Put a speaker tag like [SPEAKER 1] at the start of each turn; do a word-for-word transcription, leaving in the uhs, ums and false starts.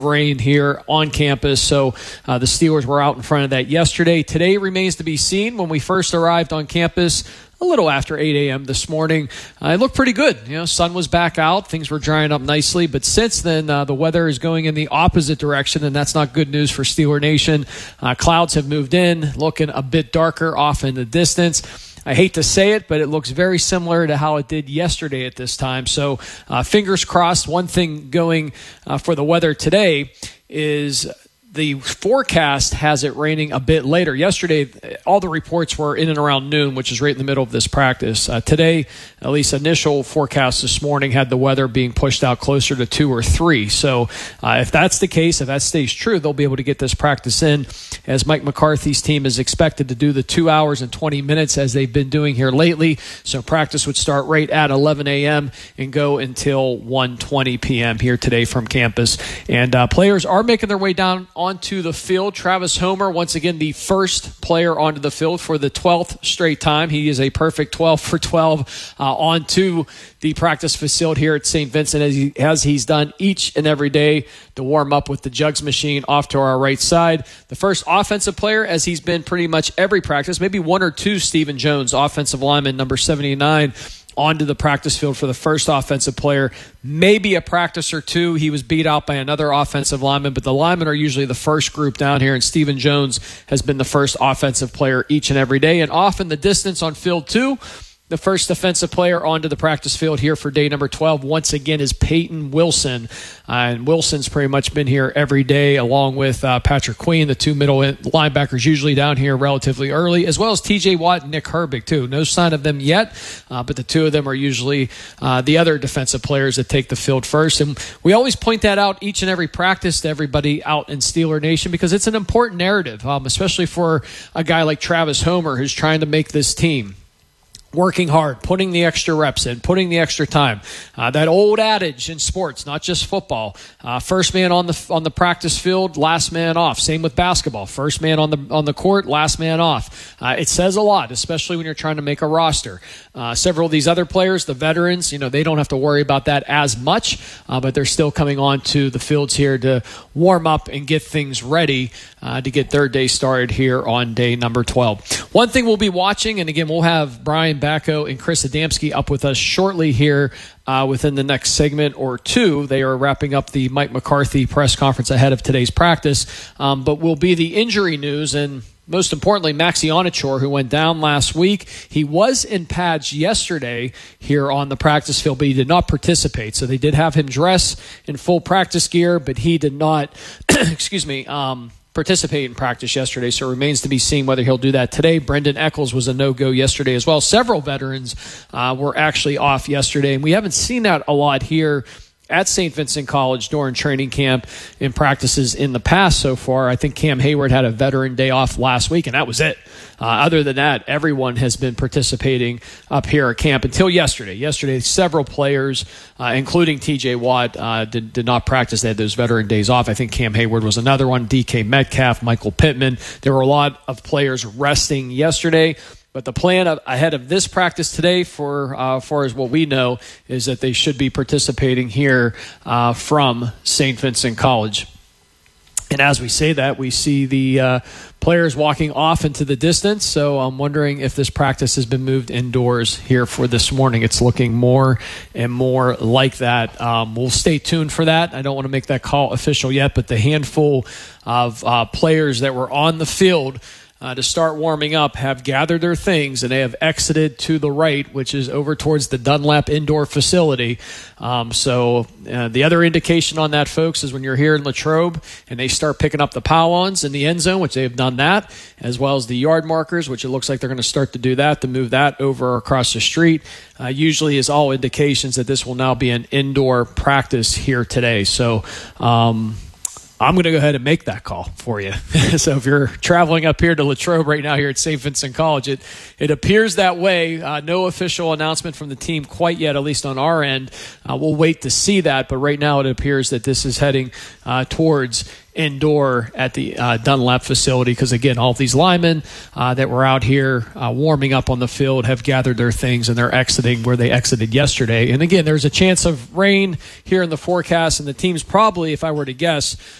[SPEAKER 1] rain here on campus, so uh, the Steelers were out in front of that yesterday. Today remains to be seen. When we first arrived on campus a little after eight a.m. this morning, uh, it looked pretty good. You know, sun was back out, things were drying up nicely, but since then uh, the weather is going in the opposite direction, and that's not good news for Steeler Nation. Uh, clouds have moved in, looking a bit darker off in the distance. I hate to say it, but it looks very similar to how it did yesterday at this time. So uh, fingers crossed. One thing going uh, for the weather today is the forecast has it raining a bit later. Yesterday, all the reports were in and around noon, which is right in the middle of this practice. Uh, today, at least initial forecast this morning, had the weather being pushed out closer to two or three. So uh, if that's the case, if that stays true, they'll be able to get this practice in, as Mike McCarthy's team is expected to do the two hours and twenty minutes as they've been doing here lately. So practice would start right at eleven a.m. and go until one twenty p.m. here today from campus. And uh, players are making their way down onto the field. Travis Homer, once again, the first player onto the field for the twelfth straight time. He is a perfect twelve for twelve uh, onto the practice facility here at Saint Vincent, as, he, as he's done each and every day to warm up with the jugs machine off to our right side. The first offensive player, as he's been pretty much every practice, maybe one or two, Stephen Jones, offensive lineman, number seventy-nine, onto the practice field for the first offensive player. Maybe a practice or two. He was beat out by another offensive lineman, but the linemen are usually the first group down here, and Stephen Jones has been the first offensive player each and every day. And off in the distance on field two, the first defensive player onto the practice field here for day number twelve, once again, is Peyton Wilson. Uh, and Wilson's pretty much been here every day, along with uh, Patrick Queen, the two middle linebackers usually down here relatively early, as well as T J Watt and Nick Herbig, too. No sign of them yet, uh, but the two of them are usually uh, the other defensive players that take the field first. And we always point that out each and every practice to everybody out in Steeler Nation, because it's an important narrative, um, especially for a guy like Travis Homer, who's trying to make this team. Working hard, putting the extra reps in, putting the extra time. Uh, that old adage in sports, not just football, uh, first man on the on the practice field, last man off. Same with basketball. First man on the on the court, last man off. Uh, it says a lot, especially when you're trying to make a roster. Uh, several of these other players, the veterans, you know, they don't have to worry about that as much, uh, but they're still coming on to the fields here to warm up and get things ready uh, to get their day started here on day number twelve. One thing we'll be watching, and again, we'll have Brian Bacco and Chris Adamski up with us shortly here uh, within the next segment or two. They are wrapping up the Mike McCarthy press conference ahead of today's practice, um, but will be the injury news, and most importantly, Maxi Onachor, who went down last week. He was in pads yesterday here on the practice field, but he did not participate. So they did have him dress in full practice gear, but he did not, excuse me, um, participate in practice yesterday, so it remains to be seen whether he'll do that today. Brendan Eccles was a no-go yesterday as well. Several veterans uh, were actually off yesterday, and we haven't seen that a lot here at Saint Vincent College during training camp and practices in the past so far. I think Cam Hayward had a veteran day off last week, and that was it. Uh, other than that, everyone has been participating up here at camp until yesterday. Yesterday, several players, uh, including T J Watt, uh, did, did not practice. They had those veteran days off. I think Cam Hayward was another one, D K Metcalf, Michael Pittman. There were a lot of players resting yesterday. But the plan of, ahead of this practice today, for uh, far as what we know, is that they should be participating here uh, from Saint Vincent College. And as we say that, we see the uh, players walking off into the distance. So I'm wondering if this practice has been moved indoors here for this morning. It's looking more and more like that. Um, we'll stay tuned for that. I don't want to make that call official yet, but the handful of uh, players that were on the field Uh, to start warming up have gathered their things, and they have exited to the right, which is over towards the Dunlap indoor facility. Um, so uh, the other indication on that, folks, is when you're here in Latrobe and they start picking up the pylons in the end zone, which they have done that, as well as the yard markers, which it looks like they're going to start to do that, to move that over across the street, uh, usually is all indications that this will now be an indoor practice here today. So um I'm going to go ahead and make that call for you. So if you're traveling up here to Latrobe right now here at Saint Vincent College, it, it appears that way. Uh, no official announcement from the team quite yet, at least on our end. Uh, we'll wait to see that, but right now it appears that this is heading uh, towards indoor at the uh, Dunlap facility because, again, all of these linemen uh, that were out here uh, warming up on the field have gathered their things and they're exiting where they exited yesterday. And, again, there's a chance of rain here in the forecast, and the team's probably, if I were to guess,